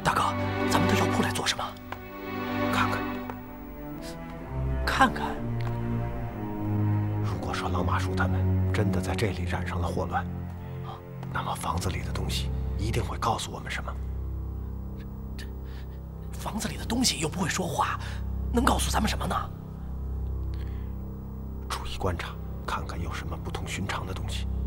大哥，咱们到药铺来做什么？ 看看。 看看。 如果说老马叔他们真的在这里染上了祸乱，那么房子里的东西一定会告诉我们什么。 这房子里的东西又不会说话，能告诉咱们什么呢？ 注意观察，看看有什么不同寻常的东西。